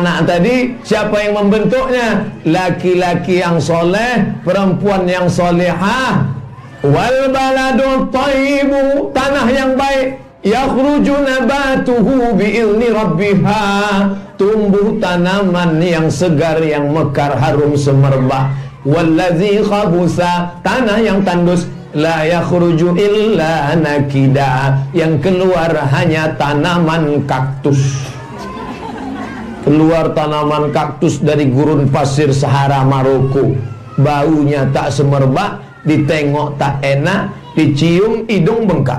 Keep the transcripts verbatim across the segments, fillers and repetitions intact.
anak tadi, siapa yang membentuknya? Laki-laki yang soleh, perempuan yang solehah. Wal baladu thayyibu, tanah yang baik, yakhruju nabatuhu bi'izni rabbiha, tumbuh tanaman yang segar, yang mekar, harum semerbak. Wallazi khabusa, tanah yang tandus, la yakhruju illa nakida, yang keluar hanya tanaman kaktus. Keluar tanaman kaktus dari gurun pasir Sahara Maroko, baunya tak semerbak, ditengok tak enak, dicium hidung bengkak.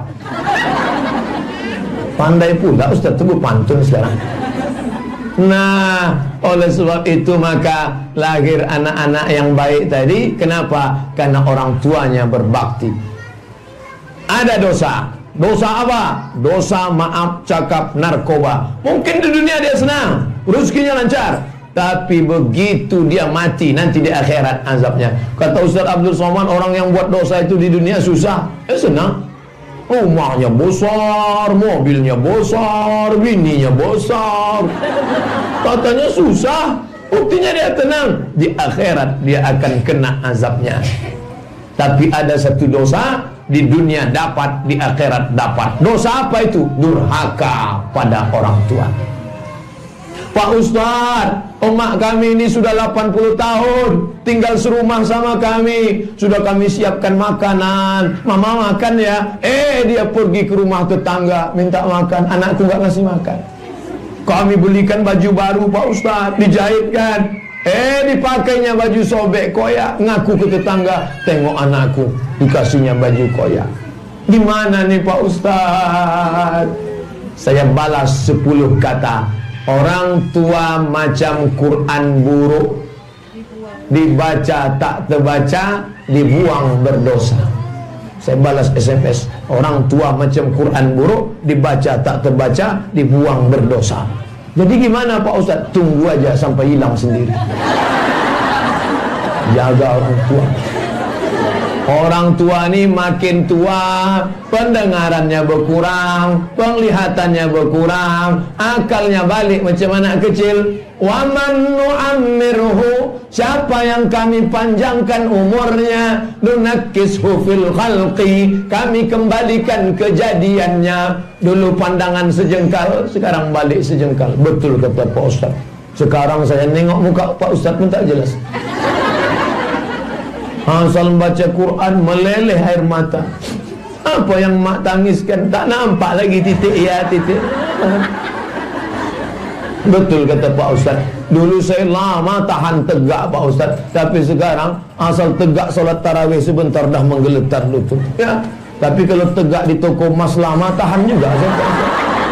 Pandai pula Ustaz Teguh pantun sekarang. Nah, oleh sebab itu maka lahir anak-anak yang baik tadi. Kenapa? Karena orang tuanya berbakti. Ada dosa. Dosa apa? Dosa maaf cakap narkoba. Mungkin di dunia dia senang, rezekinya lancar, tapi begitu dia mati nanti di akhirat azabnya. Kata Ustaz Abdul Somad, orang yang buat dosa itu di dunia susah, eh senang. Rumahnya besar, mobilnya besar, bininya besar, katanya susah. Buktinya dia tenang. Di akhirat dia akan kena azabnya. Tapi ada satu dosa, di dunia dapat, di akhirat dapat. Dosa apa itu? Durhaka pada orang tua. Pak Ustaz, emak kami ini sudah delapan puluh tahun tinggal serumah sama kami, sudah kami siapkan makanan, mama makan ya. Eh dia pergi ke rumah tetangga minta makan, anakku gak ngasih makan. Kami belikan baju baru Pak Ustaz, dijahitkan, eh dipakainya baju sobek koyak, ngaku ke tetangga, tengok anakku dikasihnya baju koyak. Gimana nih Pak Ustaz? Saya balas sepuluh kata. Orang tua macam Quran buruk, dibaca tak terbaca, dibuang berdosa. Saya balas S M S, orang tua macam Quran buruk, dibaca tak terbaca, dibuang berdosa. Jadi gimana Pak Ustaz? Tunggu aja sampai hilang sendiri. Jaga orang tua. Orang tua ini makin tua, pendengarannya berkurang, penglihatannya berkurang, akalnya balik macam anak kecil. Wa man nu'ammirhu, siapa yang kami panjangkan umurnya, nunakkishu fil khalqi, kami kembalikan kejadiannya. Dulu pandangan sejengkal, sekarang balik sejengkal. Betul kata Pak Ustaz. Sekarang saya nengok muka Pak Ustaz pun tak jelas. Asal baca Quran meleleh air mata. Apa yang mak tangiskan? Tak nampak lagi titik ya titik. Betul kata Pak Ustaz. Dulu saya lama tahan tegak Pak Ustaz, tapi sekarang asal tegak solat tarawih sebentar dah menggeletar lutut. Ya, tapi kalau tegak di toko emas lama tahan juga saya, Pak Ustaz.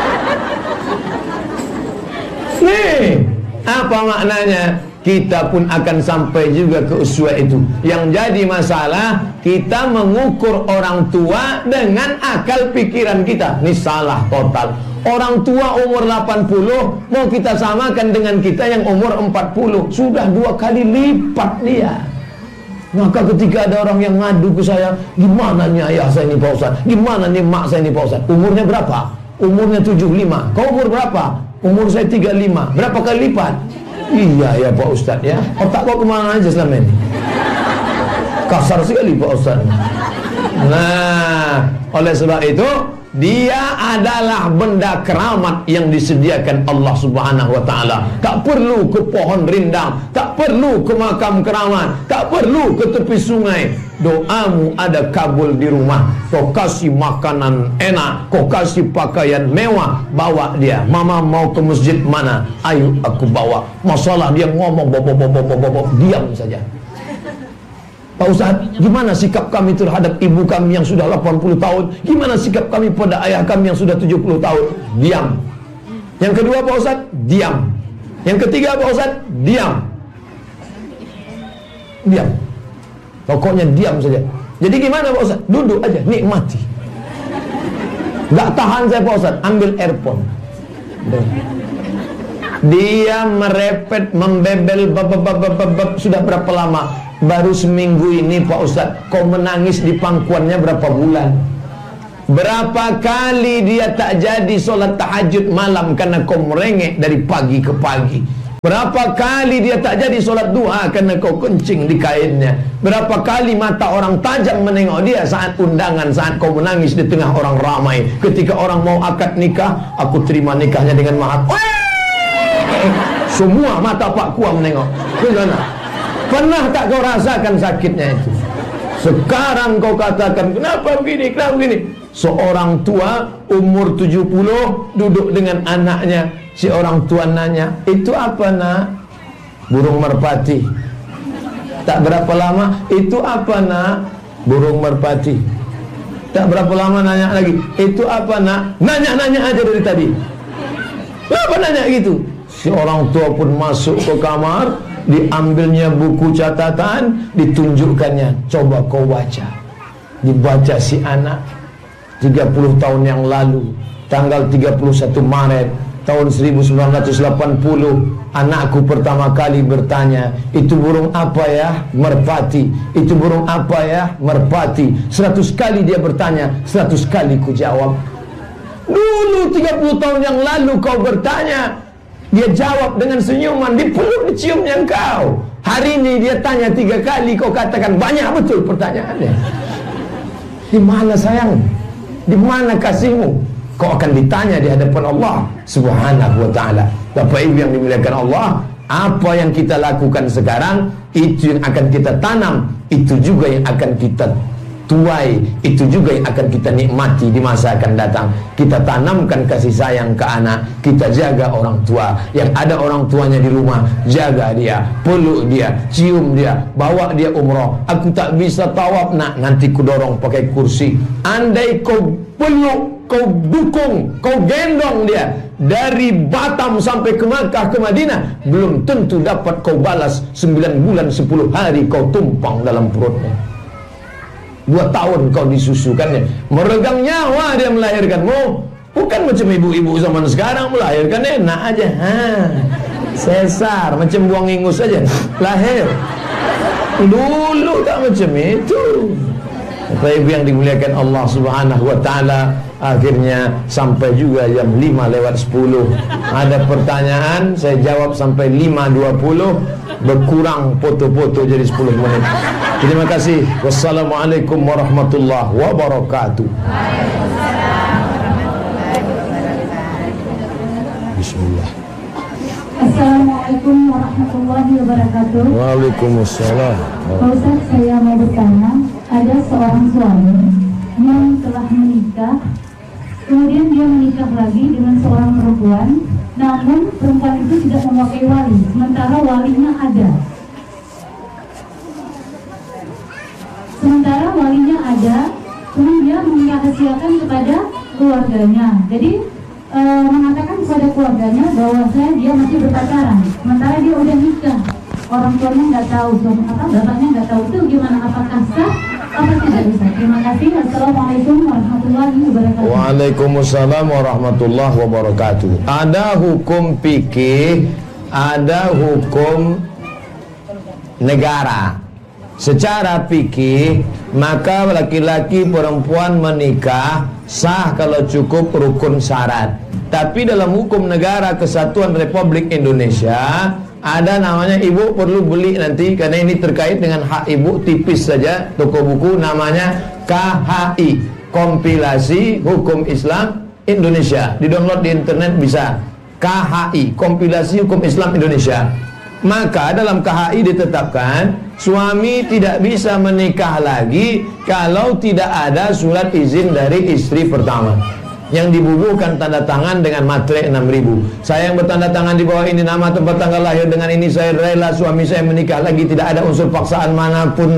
Nih, apa maknanya? Kita pun akan sampai juga ke uswah itu. Yang jadi masalah, kita mengukur orang tua dengan akal pikiran kita. Ini salah total. Orang tua umur delapan puluh mau kita samakan dengan kita yang umur empat puluh. Sudah dua kali lipat dia. Maka ketika ada orang yang ngadu ke saya, gimana nih ayah saya ini Pak Ustaz, gimana nih mak saya ini Pak Ustaz, umurnya berapa? Umurnya tujuh puluh lima. Kau umur berapa? Umur saya tiga puluh lima. Berapa kali lipat? Iya ya Pak Ustaz ya. Otak kau kemana aja selama ini? Kasar sekali Pak Ustaz. Nah, oleh sebab itu dia adalah benda keramat yang disediakan Allah Subhanahu wa taala. Tak perlu ke pohon rindang, tak perlu ke makam keramat, tak perlu ke tepi sungai. Doamu ada kabul di rumah. Kau kasih makanan enak, kau kasih pakaian mewah, bawa dia. Mama mau ke masjid mana? Ayo aku bawa. Masalah dia ngomong bobo bobo bobo bobo, diam saja. Pak Ustaz, gimana sikap kami terhadap ibu kami yang sudah delapan puluh tahun? Gimana sikap kami pada ayah kami yang sudah tujuh puluh tahun? Diam. Yang kedua Pak Ustaz, diam. Yang ketiga Pak Ustaz, diam. Diam. Pokoknya diam saja. Jadi gimana Pak Ustaz? Duduk aja, nikmati. Gak tahan saya Pak Ustaz, ambil earphone. Dia merepet, membebel, bab, bab, bab, bab, bab, sudah berapa lama? Baru seminggu ini Pak Ustaz. Kau menangis di pangkuannya berapa bulan? Berapa kali dia tak jadi solat tahajud malam karena kau merengek dari pagi ke pagi? Berapa kali dia tak jadi solat duha karena kau kencing di kainnya. Berapa kali mata orang tajam menengok dia saat undangan, saat kau menangis di tengah orang ramai. Ketika orang mau akad nikah, aku terima nikahnya dengan mahar. Semua mata Pak Kua menengok. Bagaimana? Pernah tak kau rasakan sakitnya itu? Sekarang kau katakan, kenapa begini, kenapa begini? Seorang tua umur tujuh puluh duduk dengan anaknya. Si orang tua nanya, itu apa nak? Burung merpati. Tak berapa lama, itu apa nak? Burung merpati. Tak berapa lama nanya lagi, itu apa nak? Nanya-nanya aja dari tadi. Kenapa nanya gitu? Si orang tua pun masuk ke kamar, diambilnya buku catatan, ditunjukkannya. Coba kau baca. Dibaca si anak. tiga puluh tahun yang lalu, tanggal tiga puluh satu Maret tahun seribu sembilan ratus delapan puluh, anakku pertama kali bertanya, itu burung apa ya? Merpati. Itu burung apa ya? Merpati. Seratus kali dia bertanya, seratus kali ku jawab. Dulu tiga puluh tahun yang lalu kau bertanya, dia jawab dengan senyuman, dipeluk, diciumnya engkau. Hari ini dia tanya tiga kali, kau katakan banyak betul pertanyaannya. Di mana sayang? Di mana kasihmu? Kau akan ditanya di hadapan Allah Subhanahu wa ta'ala. Bapak Ibu yang dimuliakan Allah, apa yang kita lakukan sekarang, itu yang akan kita tanam, itu juga yang akan kita tuai, itu juga yang akan kita nikmati di masa akan datang. Kita tanamkan kasih sayang ke anak, kita jaga orang tua. Yang ada orang tuanya di rumah, jaga dia, peluk dia, cium dia, bawa dia umroh. Aku tak bisa tawaf nak, nanti ku dorong pakai kursi. Andai kau peluk, kau dukung, kau gendong dia dari Batam sampai ke Makkah, ke Madinah, belum tentu dapat kau balas sembilan bulan sepuluh hari kau tumpang dalam perutnya. Dua tahun kau disusukannya, meregang nyawa dia melahirkanmu. Bukan macam ibu-ibu zaman sekarang melahirkan enak aja, ha, sesar macam buang ingus saja lahir. Dulu tak macam itu. Bapak Ibu yang dimuliakan Allah Subhanahu wa ta'ala, akhirnya sampai juga jam lima lewat sepuluh. Ada pertanyaan, saya jawab sampai lima dua puluh, berkurang foto-foto jadi sepuluh menit. Terima kasih. Wassalamualaikum warahmatullahi wabarakatuh. Bismillah. Assalamualaikum warahmatullahi wabarakatuh. Waalaikumsalam. Pak Ustaz, saya mau bertanya, ada seorang suami yang telah menikah, kemudian dia menikah lagi dengan seorang perempuan, namun perempuan itu tidak memakai wali, sementara walinya ada. Sementara walinya ada, kemudian dia merahasiakan kepada keluarganya. Jadi e, mengatakan kepada keluarganya bahwa saya dia masih berpacaran, sementara dia udah nikah. Orang tuanya nggak tahu, suami apa bapaknya nggak tahu. Itu gimana? Apakah sah? Apa tidak bisa? Terima kasih. Assalamualaikum warahmatullahi wabarakatuh. Waalaikumsalam warahmatullahi wabarakatuh. Ada hukum fikih, ada hukum negara. Secara fikih, maka laki-laki perempuan menikah sah kalau cukup rukun syarat. Tapi dalam hukum negara Kesatuan Republik Indonesia, ada namanya, ibu perlu beli nanti karena ini terkait dengan hak ibu, tipis saja toko buku, namanya K H I, Kompilasi Hukum Islam Indonesia. Di-download di internet bisa. K H I, Kompilasi Hukum Islam Indonesia. Maka dalam K H I ditetapkan suami tidak bisa menikah lagi kalau tidak ada surat izin dari istri pertama yang dibubuhkan tanda tangan dengan materai enam ribu. Saya yang bertanda tangan di bawah ini, nama, tempat, tanggal lahir, dengan ini saya rela suami saya menikah lagi, tidak ada unsur paksaan manapun.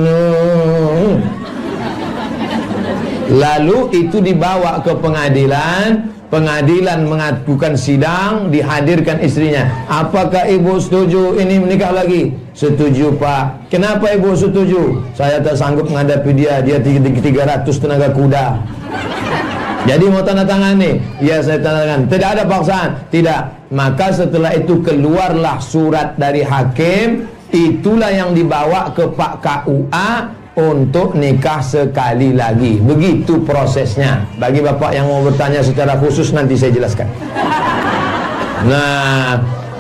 Lalu itu dibawa ke pengadilan, pengadilan mengajukan sidang, dihadirkan istrinya. Apakah ibu setuju ini menikah lagi? Setuju pak. Kenapa ibu setuju? Saya tak sanggup menghadapi dia, dia tiga ratus tenaga kuda. Jadi mau tanda tangan nih? Ya saya tanda tangan. Tidak ada paksaan? Tidak. Maka setelah itu keluarlah surat dari hakim. Itulah yang dibawa ke Pak K U A untuk nikah sekali lagi. Begitu prosesnya. Bagi bapak yang mau bertanya secara khusus nanti saya jelaskan. Nah,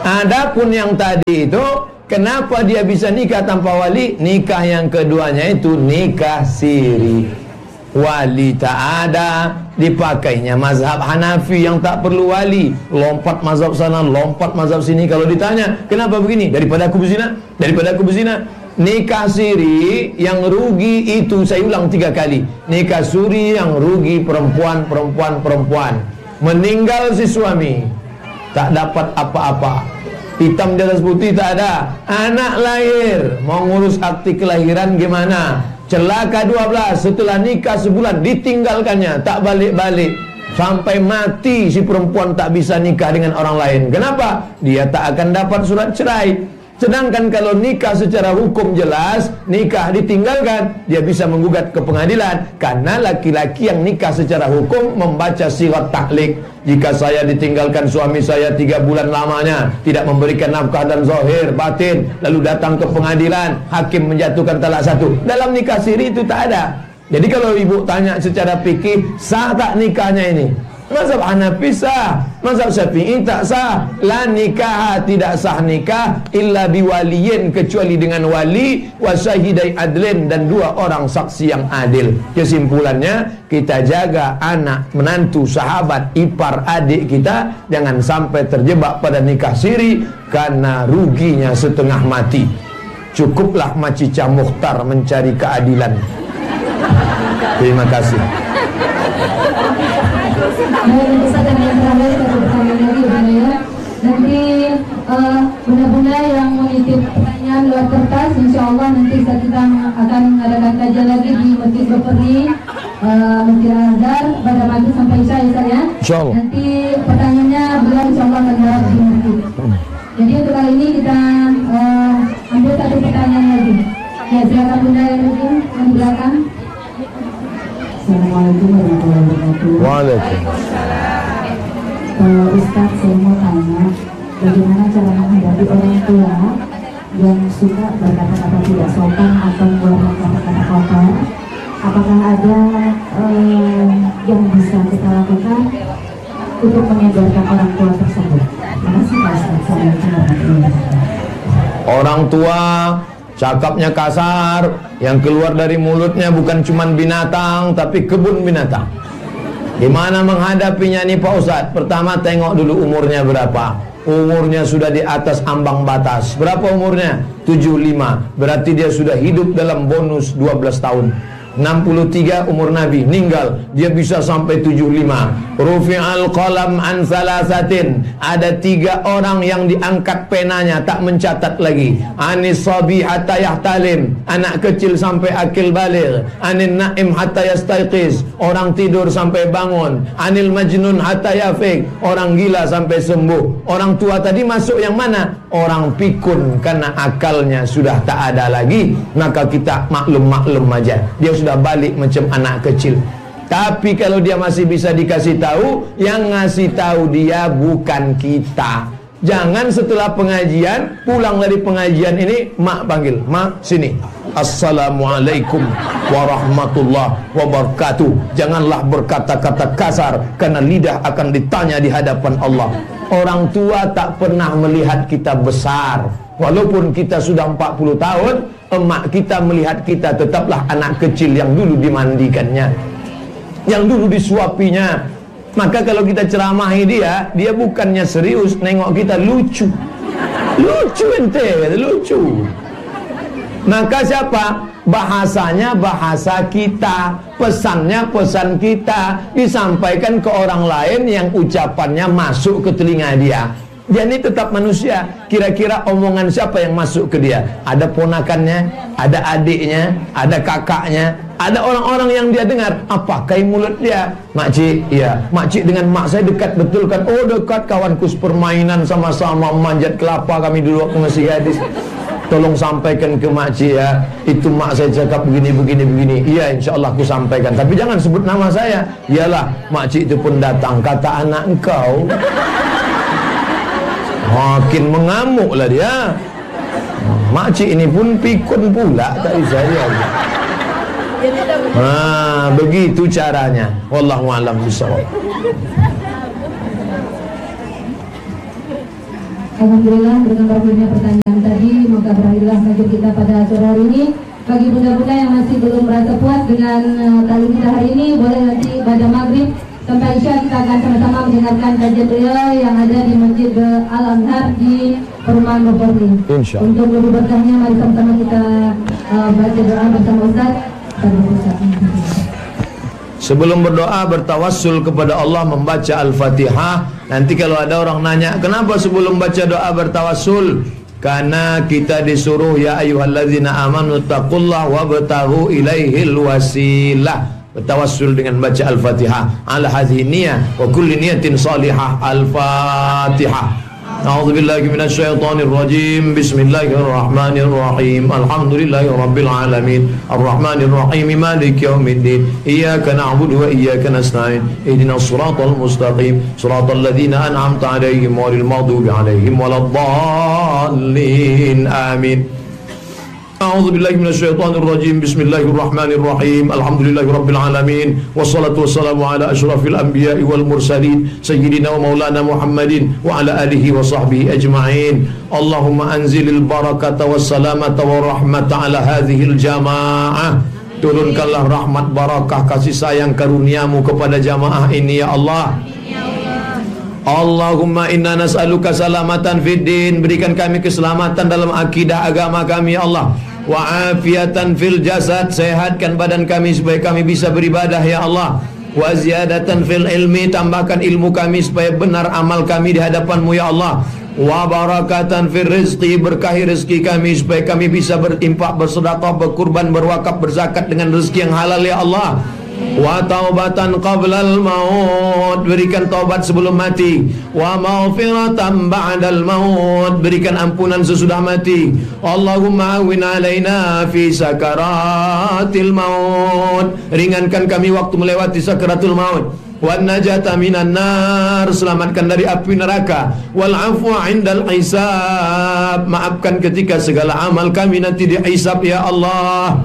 Adapun yang tadi itu, kenapa dia bisa nikah tanpa wali? Nikah yang keduanya itu nikah siri. Wali tak ada, dipakainya mazhab Hanafi yang tak perlu wali. Lompat mazhab sana, lompat mazhab sini. Kalau ditanya, kenapa begini? Daripada aku berzina, daripada aku berzina. Nikah siri yang rugi itu, saya ulang tiga kali. Nikah siri yang rugi perempuan, perempuan, perempuan. Meninggal si suami, tak dapat apa-apa. Hitam di atas putih tak ada. Anak lahir, mau ngurus akte kelahiran gimana? Celaka dua belas, setelah nikah sebulan ditinggalkannya, tak balik-balik. Sampai mati si perempuan tak bisa nikah dengan orang lain. Kenapa? Dia tak akan dapat surat cerai. Sedangkan kalau nikah secara hukum jelas, nikah ditinggalkan, dia bisa menggugat ke pengadilan. Karena laki-laki yang nikah secara hukum membaca sirat taklik. Jika saya ditinggalkan suami saya tiga bulan lamanya, tidak memberikan nafkah dan zahir, batin, lalu datang ke pengadilan, hakim menjatuhkan talak satu. Dalam nikah siri itu tak ada. Jadi kalau ibu tanya secara fikih, sah tak nikahnya ini? Mazhab Hanafi sah, mazhab Syafi'i tak sah. La nikah, tidak sah nikah illa biwaliyin, kecuali dengan wali, wasyahidai adlin, dan dua orang saksi yang adil. Kesimpulannya, kita jaga anak, menantu, sahabat, ipar, adik kita jangan sampai terjebak pada nikah siri, karena ruginya setengah mati. Cukuplah Macica Mukhtar mencari keadilan. Terima kasih. Baik, Ustaz, yang terakhir satu pertanyaan lagi Bunda ya. Nanti uh, bunda-bunda yang menitip pertanyaan lewat kertas, insya Allah nanti kita akan mengadakan kajian lagi di Masjid Baperi, uh, Masjid Al-Azhar pada pagi sampai Isya ya. Insyaallah. Nanti pertanyaannya beliau insya Allah akan jawab di masjid. Jadi untuk kali ini kita uh, ambil satu pertanyaan lagi. Ya, silakan Bunda yang lagi yang di belakang. Assalamualaikum warahmatullahi wabarakatuh. Waalaikumsalam. uh, Ustaz, saya mau tanya, bagaimana cara menghadapi orang tua yang suka berkata-kata tidak sopan atau mengeluarkan kata-kata kotor? Apakah ada uh, yang bisa kita lakukan untuk menyadarkan orang tua tersebut? Terima kasih Pak Ustaz. Assalamualaikum warahmatullahi wabarakatuh. Orang tua cakapnya kasar, yang keluar dari mulutnya bukan cuman binatang, tapi kebun binatang. Gimana menghadapinya nih Pak Ustadz? Pertama, tengok dulu umurnya berapa. Umurnya sudah di atas ambang batas. Berapa umurnya? tujuh puluh lima. Berarti dia sudah hidup dalam bonus dua belas tahun. enam puluh tiga umur Nabi, meninggal, dia bisa sampai tujuh puluh lima. Rufi'al qalam an salasatin, ada tiga orang yang diangkat penanya, tak mencatat lagi. Anis sabi hatta yahtalim, anak kecil sampai akil baligh. Anin naim hatta yastaiqiz, orang tidur sampai bangun. Anil majnun hatta yafiq, orang gila sampai sembuh. Orang tua tadi masuk yang mana? Orang pikun, karena akalnya sudah tak ada lagi. Maka kita maklum-maklum aja, dia sudah balik macam anak kecil. Tapi kalau dia masih bisa dikasih tahu, yang ngasih tahu dia bukan kita. Jangan setelah pengajian, pulang dari pengajian ini, mak panggil, mak sini, assalamualaikum warahmatullahi wabarakatuh. Janganlah berkata-kata kasar, karena lidah akan ditanya di hadapan Allah. Orang tua tak pernah melihat kita besar. Walaupun kita sudah empat puluh tahun, emak kita melihat kita tetaplah anak kecil yang dulu dimandikannya, yang dulu disuapinya. Maka kalau kita ceramahi dia, dia bukannya serius, nengok kita lucu. Lucu ente, lucu. Maka siapa? Bahasanya bahasa kita, pesannya pesan kita, disampaikan ke orang lain yang ucapannya masuk ke telinga dia. Dia ini tetap manusia. Kira-kira omongan siapa yang masuk ke dia? Ada ponakannya, ada adiknya, ada kakaknya, ada orang-orang yang dia dengar. Apa kain mulut dia? Makcik, iya. Makcik dengan mak saya dekat betul kan? Oh dekat, kawanku permainan sama-sama manjat kelapa kami dulu waktu masih gadis. Tolong sampaikan ke makcik ya, itu mak saya cakap begini, begini, begini. Iya, insya Allah aku sampaikan. Tapi jangan sebut nama saya. Iyalah, makcik itu pun datang. Kata anak engkau, makin mengamuklah dia. Makcik ini pun pikun pula, tak bisa dia. Nah, begitu caranya. Wallahu a'lam bishawab. Alhamdulillah dengan berbunyi pertanyaan tadi, moga berakhirlah ngaji kita pada sore hari ini. Bagi bunda-bunda yang masih belum merasa puas dengan uh, kali kita hari ini, boleh nanti pada maghrib sampai isya kita akan sama-sama mendengarkan kajian beliau yang ada di Masjid Al-Azhar di Perumahan Bogor. Untuk lebih berkahnya, mari sama-sama kita uh, baca doa bersama Ustaz. Sebelum berdoa, bertawassul kepada Allah, membaca Al-Fatihah. Nanti kalau ada orang nanya, kenapa sebelum baca doa bertawassul? Karena kita disuruh, ya ayyuhalladzina amanu taqullaha wabtaghu ilaihil wasilah. Bertawassul dengan baca Al-Fatihah. Ala hadhihi niyyah wa kulli niyatin salihah. Al-Fatihah. A'udzu billahi minasy syaithanir rajim. Bismillahirrahmanirrahim. Alhamdulillahi rabbil alamin. Arrahmanir rahim. Maliki yaumiddin. Iyyaka na'budu wa iyyaka nasta'in. Ihdinas siratal mustaqim. Siratal ladzina an'amta 'alaihim ghairil maghdubi 'alaihim waladdallin. Amin. A'udzu billahi minasy syaithanir rajim. Bismillahirrahmanirrahim. Alhamdulillahi rabbil alamin. Wassalatu wassalamu ala asyrafil anbiya'i wal mursalin sayyidina wa maulana Muhammadin wa ala alihi wa sahbihi ajma'in. Allahumma anzilil barakata was salamata wa rahmata ala hadhil jamaah. Turunkanlah rahmat, barakah, kasih sayang, karuniamu kepada jamaah ini ya Allah. Allahumma inna nas'aluka salamatan fid din. Berikan kami keselamatan dalam akidah agama kami ya Allah. Wa afiatan fil jasad. Sehatkan badan kami supaya kami bisa beribadah ya Allah. Wa ziyadatan fil ilmi. Tambahkan ilmu kami supaya benar amal kami di hadapanmu ya Allah. Wa barakatan fil rizqi. Berkahi rezeki kami supaya kami bisa berimpak, bersedekah, berkurban, berwakaf, berzakat dengan rezeki yang halal ya Allah. Wa taubatan qablal maut. Berikan taubat sebelum mati. Wa maghfiratan ba'dal maut. Berikan ampunan sesudah mati. Allahumma awin alaina fi sakaratil maut. Ringankan kami waktu melewati sakaratul maut. Wan najata minan nar. Selamatkan dari api neraka. Wal afwa indal hisab. Maafkan ketika segala amal kami nanti dihisab ya Allah.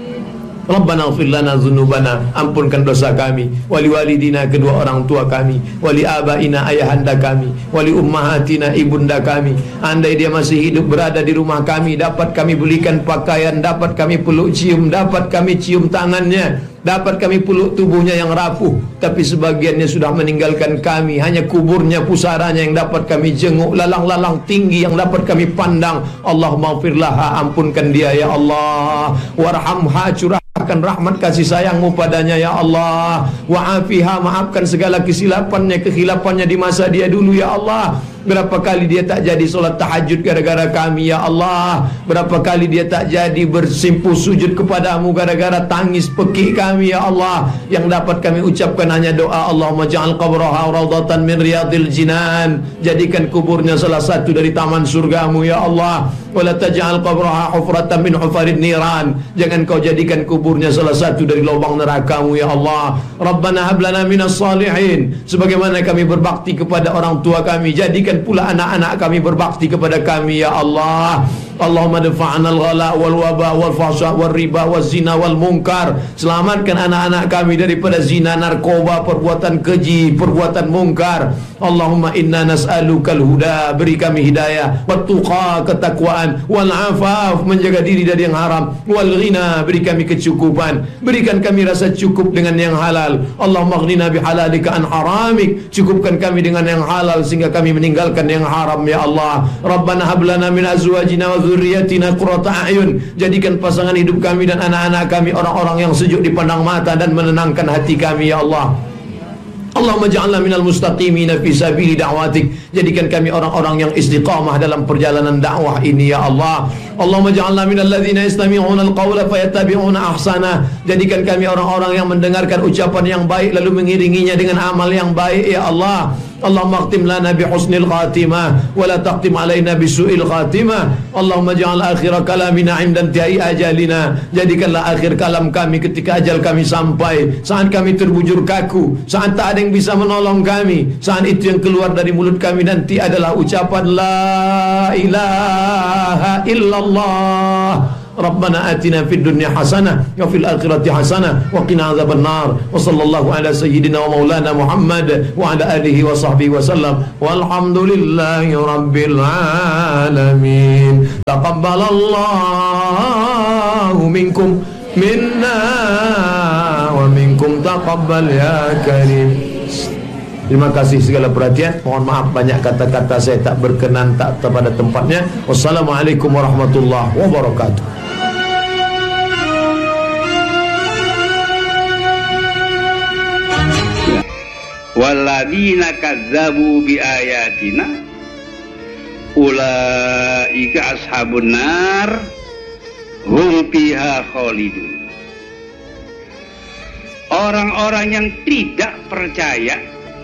Rabbana ighfir lana dzunubana. Ampunkan dosa kami, wali walidina, kedua orang tua kami, wali abaina, ayahanda kami, wali ummahatina, ibunda kami. Andai dia masih hidup berada di rumah kami, dapat kami belikan pakaian, dapat kami peluk cium, dapat kami cium tangannya, dapat kami peluk tubuhnya yang rapuh, tapi sebagiannya sudah meninggalkan kami. Hanya kuburnya, pusaranya yang dapat kami jenguk, lalang-lalang tinggi yang dapat kami pandang. Allahumma ighfirlah, ampunkan dia ya Allah. Warhamha, curah akan rahmat kasih sayangmu padanya ya Allah. Wa'afiha, maafkan segala kesilapannya, kekhilafannya di masa dia dulu ya Allah. Berapa kali dia tak jadi solat tahajud gara-gara kami ya Allah. Berapa kali dia tak jadi bersimpuh sujud kepadamu gara-gara tangis pekik kami ya Allah. Yang dapat kami ucapkan hanya doa, Allahumma ja'al qabraha rawdatan min riyadil jinan. Jadikan kuburnya salah satu dari taman surgamu ya Allah. Wala taj'al qabraha hufratan min hufarid niran. Jangan kau jadikan kuburnya salah satu dari lubang nerakamu ya Allah. Rabbana hab lana minas salihin. Sebagaimana kami berbakti kepada orang tua kami, jadikan pula anak-anak kami berbakti kepada kami ya Allah. Allahumma dafa'na al-ghala wal waba wal fahsya wal riba wal zina wal munkar. Selamatkan anak-anak kami daripada zina, narkoba, perbuatan keji, perbuatan mungkar. Allahumma inna nas'alukal huda. Beri kami hidayah, wat tuqa, ketakwaan, wal afaf, menjaga diri dari yang haram, wal ghina, beri kami kecukupan, berikan kami rasa cukup dengan yang halal. Allahumma aghnina bihalalika an haramik. Cukupkan kami dengan yang halal sehingga kami meninggalkan yang haram ya Allah. Rabbana hab lana min azwajina wa dzurriyyatina qurrata a'yun. Jadikan pasangan hidup kami dan anak-anak kami orang-orang yang sejuk dipandang mata dan menenangkan hati kami ya Allah. Allahumma ja'alna minal mustaqimina fi sabili da'watik. Jadikan kami orang-orang yang istiqamah dalam perjalanan dakwah ini ya Allah. Allahumma ja'alna minal ladzina yastami'una al-qawla fayattabi'una ahsana. Jadikan kami orang-orang yang mendengarkan ucapan yang baik lalu mengiringinya dengan amal yang baik ya Allah. Allahumma akhtim lana bi husnil khatimah wa la taqtim alaina bi su'il khatimah. Allahumma ja'al akhir kalamina 'inda intihai ajalina. Jadikanlah akhir kalam kami ketika ajal kami sampai, saat kami terbujur kaku, saat tak ada yang bisa menolong kami, saat itu yang keluar dari mulut kami nanti adalah ucapan la ilaha illallah Rabbana atina fid dunya hasanah wa fil akhirati hasanah wa qina adzabannar. Wa sallallahu ala sayyidina wa maulana Muhammad wa ala alihi wa sahbihi wa sallam. Walhamdulillahi rabbil alamin. Taqabbalallahu minkum minna wa minkum taqabbal ya karim. Terima kasih segala perhatian. Mohon maaf banyak kata-kata saya tak berkenan, tak pada tempatnya. Wassalamualaikum warahmatullahi wabarakatuh. Walladzina kadzabu biayatina ulaika ashabun nar hum fiha khalidun. Orang-orang yang tidak percaya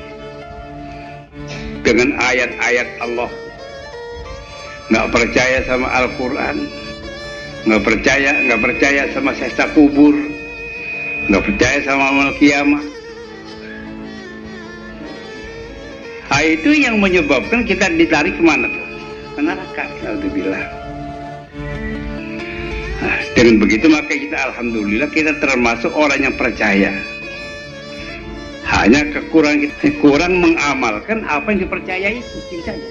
dengan ayat-ayat Allah, nggak percaya sama Al-Quran, nggak percaya nggak percaya sama siksa kubur, nggak percaya sama amal kiamat. Nah, itu yang menyebabkan kita ditarik kemana tuh? Ke neraka. Alhamdulillah. Nah, dengan begitu maka kita alhamdulillah kita termasuk orang yang percaya. Hanya kekurangan kita kurang mengamalkan apa yang dipercayai itu, itu saja.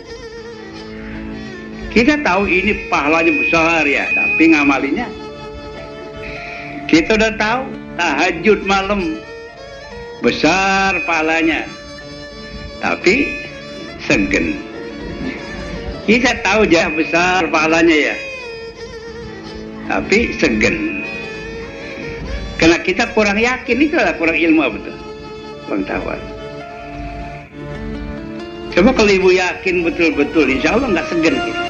Kita tahu ini pahalanya besar ya, tapi ngamalinya. Kita udah tahu tahajud malam besar pahalanya, tapi segen. Kita tahu jah besar pahalanya ya, tapi segen. Karena kita kurang yakin, itu adalah kurang ilmu betul. Pengetahuan. Coba kalau ibu yakin betul-betul, insya Allah nggak segan kita.